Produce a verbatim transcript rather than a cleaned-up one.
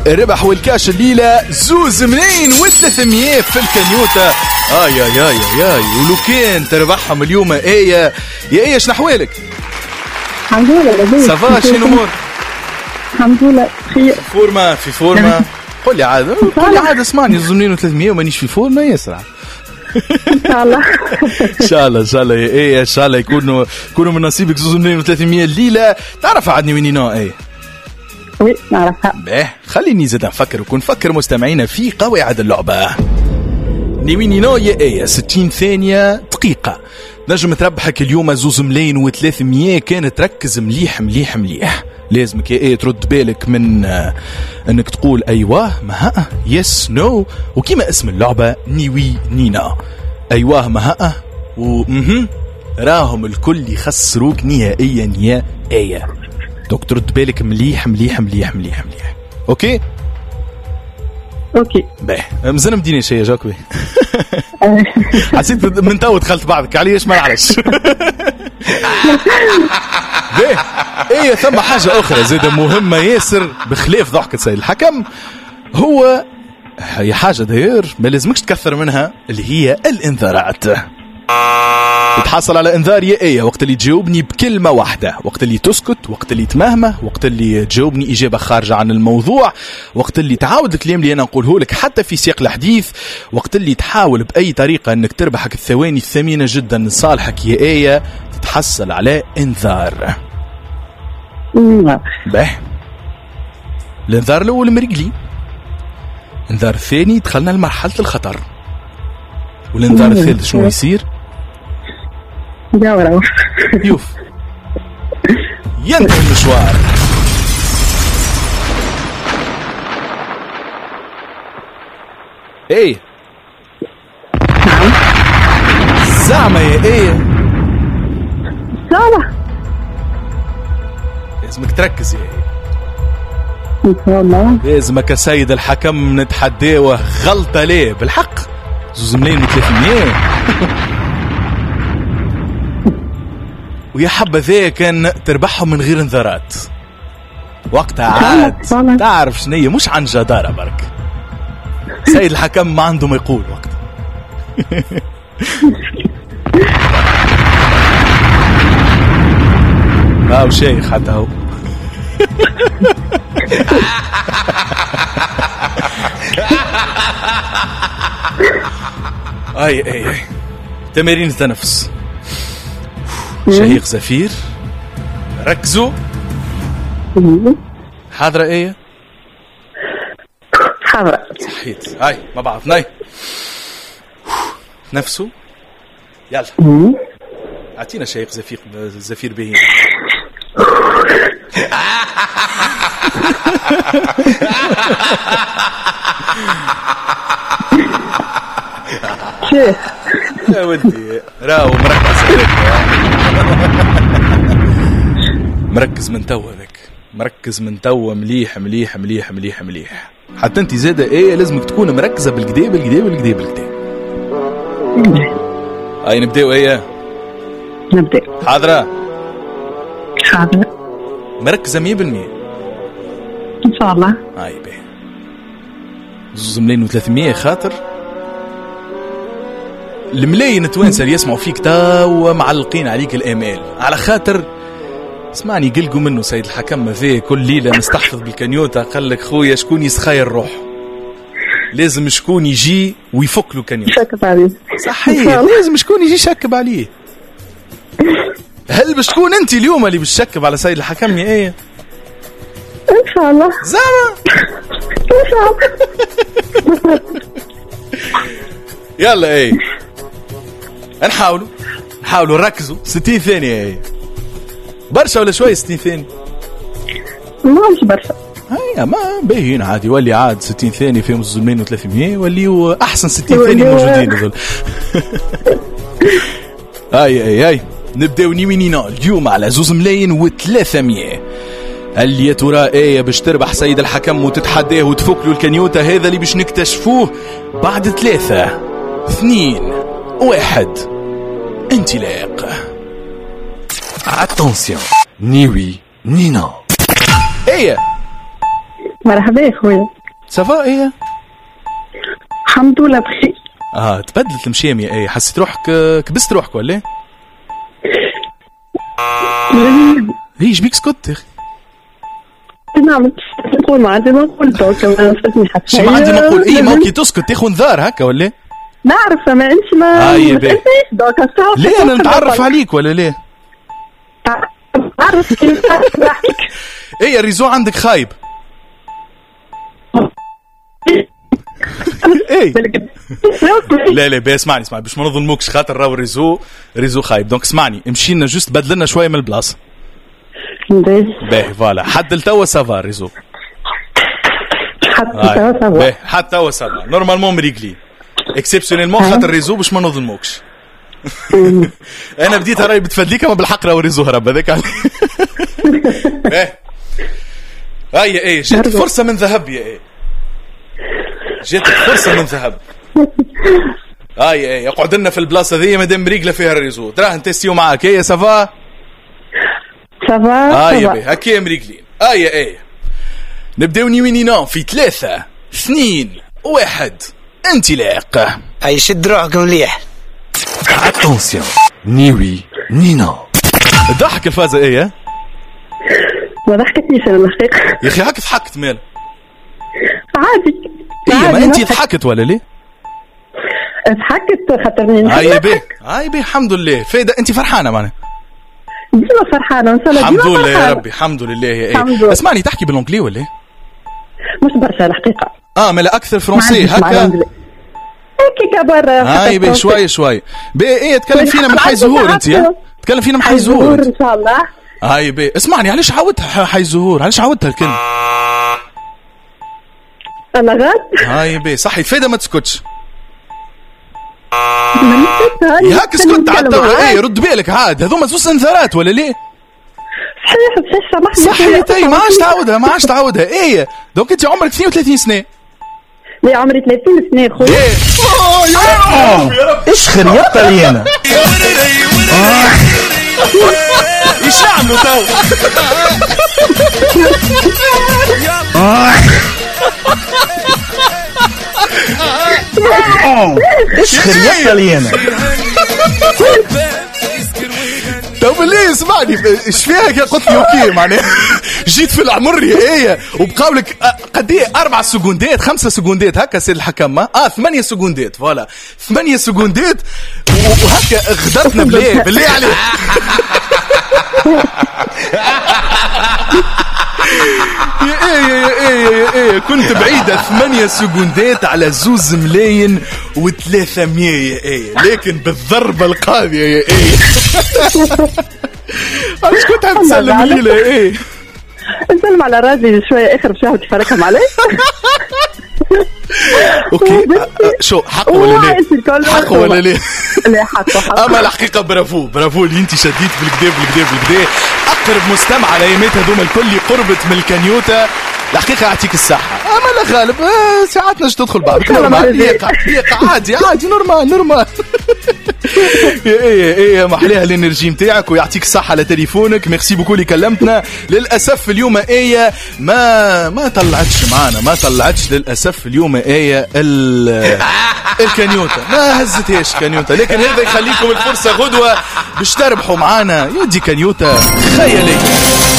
الربح والكاش الليلة زوز ملايين وثلاثمية في الكنيوتة. آي آي آي آي آي ولو كان تربحهم اليوم آية يا آية شنحوالك؟ الحمد لله. صافا شنو الأمور؟ الحمد لله خير. فورما في فورما. قل لي عاد قل لي عاد اسمعني زوز ملايين وثلاثمية ومانيش في فورما يسرع. ان شاء الله ان شاء الله ان شاء الله يا ايه ان شاء الله يكونوا يكونوا من نصيبك زوز ملايين وثلاثمية الليله. تعرف عادني وين نو ايه؟ وي نعرفها. باه خليني زاد نفكر وكون نفكر مستمعينا في قواعد اللعبه. نيويني نو يا ايه ستين ثانيه دقيقه نجم تربحك اليوم زوز ملايين وثلاثمية. كان تركز مليح مليح مليح. لازمك يا ايه ترد بالك من آه انك تقول ايوه ما ها يس نو وكيما اسم اللعبه نيوي نينا ايوه ما ها ومهم راهم الكل يخسروك نهائيا يا ايه. دوك ترد بالك مليح مليح مليح مليح مليح. اوكي اوكي باهي مازال مديني شيء جاكوي. حسيت من تو دخلت بعضك عليش ما نعرفش. باهي ايه ثم حاجه اخرى زاده مهمه ياسر بخلاف ضحكه سيد الحكم. هو هي حاجه داير ما لازمكش تكثر منها اللي هي الانذارات. تحصل على انذار يا ايه وقت اللي تجاوبني بكلمه واحده، وقت اللي تسكت، وقت اللي تمهمه، وقت اللي تجاوبني اجابه خارجه عن الموضوع، وقت اللي تعاود الكلام اللي انا نقوله لك حتى في سياق الحديث، وقت اللي تحاول باي طريقه انك تربحك الثواني الثمينه جدا لصالحك يا ايه تتحصل على انذار. باهي الانذار الاول مرقلي، الانذار الثاني دخلنا لمرحله الخطر، والانذار الثالث شنو يصير؟ جاورا يوف ينتهي المشوار. ايه نعم زعمة يا ايه سالة لازمك تركز يا ايه. ان شاء الله لازمك سيد الحكم نتحداوه غلطة ليه بالحق زوز ملايين وثلاثمية. ويا حبذا كان تربحهم من غير انذارات وقتها عاد تعرف شنية مش عن جدارة برك. سيد الحكم ما عنده ما يقول وقتها. هاو شيخ حتى هو. اي اي اي تمارين التنفس. شهيق زفير. ركزوا. حاضرة ايه؟ حاضرة. صحيت. هاي ما بعرف ناي. نفسه. يلا. اعطينا شهيق زفير زفير بهين. شيخ يا ودي راهو مركز مركز من توا ذاك مركز من توا مليح مليح مليح مليح مليح. حتى انت زاده ايه لازمك تكون مركزه بالكدا بالكدا بالكدا بالكدا. هاي نبداو ايه نبدا. حاضره حاضرة مركزه مية بالمية ان شاء الله. هاي باهي زوز ملايين وثلاثمية خاطر الملايين التوانسه اللي يسمعوا فيك توا معلقين عليك الامال على خاطر اسمعني قلقوا منه سيد الحكم ذي كل ليله نستحفظ بالكنيوته. قال لك خويا شكون يسخير روح لازم شكون يجي ويفك له كنيوته. شكب عليه صحيح لازم شكون يجي يشكب عليه. هل بتكون انت اليوم اللي بتشكب على سيد الحكم يا ايه؟ ان شاء الله زعما ان شاء الله. يلا ايه نحاولوا نحاولوا نركزوا. ستين ثانية ايه برشا ولا شوي؟ ستين ثانية ما مش برشا. هيا ما باهين عادي ولي عاد ستين ثانية فيهم زوز ملايين وثلاثمية ولي أحسن ستين ثانية موجودين هذول. هاي هاي هاي نبداو نيوينينا اليوم على زوز ملايين وثلاثمية. هل يا ترى ايه باش تربح سيد الحكم وتتحداه وتفكلوا الكنيوتا؟ هذا اللي باش نكتشفوه بعد ثلاثة اثنين واحد انطلاق. Attention, Niwi, Nina. ايه مرحبا يا خويا. سافا ايه الحمد لله بخير. اه تبدلت المشيم يا ايه، حسيت روحك كبست روحك ولا ايه؟ هي شبيك سكت يا اخي؟ نعم نقول ما عندي ما نقول دوك ما فاتني حتى شي ما عندي ما نقول ايه ممكن تسكت تاخذ انذار هكا ولا؟ نعرف ما انت ما انت دوك ليه انا نتعرف عليك ولا ليه؟ تعرف كيف راحتك. ايه الريزو عندك خايب. ايه لا لا اسمعني اسمعني باش ما نظلموكش خاطر راهو الريزو ريزو خايب. دونك اسمعني امشي لنا جوست بدل لنا شويه من البلاصه. باهي فوالا حد توا سافا ريزو حتى توا سافا حتى توا سافا نورمالمون مريقلي اكسبسيونيلمون خاطر ريزو باش ما نظلموكش. انا بديت راهي بتفدليك اما بالحق راهو ريزو هرب هذاك. باهي هيا ايه جاتك فرصه من ذهب يا ايه، جاتك فرصه من ذهب. هاي ايه يقعد لنا في البلاصه ذي مادام مريقله فيها الريزو تراه نتستيو معاك. ايه سافا سافا هاي هكا مريقلين. هاي ايه نبداو نيوينينا في ثلاثه اثنين واحد انطلاق. هاي شد روحك مليح. اتونسيون نيوي نينا. ضحك الفازه ايه ما ضحكتنيش انا الحقيقه يا اخي هاك ضحكت مال عادي. ايه ما انت ضحكت ولا ليه؟ ضحكت خاطرني هاي بيه هاي بيه الحمد لله. فايده انت فرحانه معنا؟ ديما فرحانه ان شاء الله. الحمد لله يا ربي الحمد لله يا ايه. اسمعني تحكي بالانجلي ولا ايه؟ مش برشا الحقيقه. اه ملا اكثر فرنسي هكا هكا برا. هاي بيه شوي شوي بيه. ايه تكلم فينا من حي زهور انت يا تكلم فينا من حي زهور ان شاء الله. هاي بيه اسمعني علاش عاودتها حي زهور؟ علاش عاودتها الكلمه؟ انا غاد هاي بيه صحي فايده ما تسكتش. يا هاك اسكت عاد توا. ايه رد بالك عاد هذوما زوز انذارات ولا ليه؟ صحيح صحيح سامحني. صحيح اي ما عادش تعودها ما عادش تعودها. ايه دونك انت عمرك اثنين وثلاثين سنه. لي عمري ثلاثين سنه خويا. ايه يا رب ايش خريطة لي انا؟ ايش عملوا تو؟ ايش خريطة لي انا؟ طب ليه اسمعني ايش فيها قلت لي اوكي معناها جيت في العمر يا ايه وبقاولك قد ايه اربع سكوندات خمسة سكوندات هكا سيد الحكم اه ثمانية سكوندات فوالا ثمانية سكوندات وهكا غدرتنا بالله بالله عليك. يا ايه يا ايه يا ايه كنت بعيدة ثمانية سكوندات على زوز ملايين وثلاثمية يا ايه لكن بالضربة القاضية يا ايه. علاش كنت هتسلم لي يا ايه؟ نسلم على راجلي شوية اخر بشهر تفركهم علي. اوكي شو حق ولا ليه؟ حق ولا ليه؟ لا حق حق. اما الحقيقة برافو برافو اللي انت شديت بالكدا بالكدا بالكدا. اقرب مستمع على ايامات هذوما الكل قربت من الكنيوتا. الحقيقة يعطيك الصحة. اما لا غالب آه ساعات نجي تدخل بعضك نورمال يقع يقع عادي عادي نورمال نورمال. ايه ايه محليها الانرجي نتاعك ويعطيك الصحة على تليفونك. ميرسي بوكو اللي كلمتنا. للأسف اليوم ايه ما ما طلعتش معانا ما طلعتش للأسف اليوم ايه الكنيوتا ما هزتهاش كنيوتا. لكن هذا يخليكم الفرصة غدوة باش تربحوا معانا يدي كنيوتا خيالية.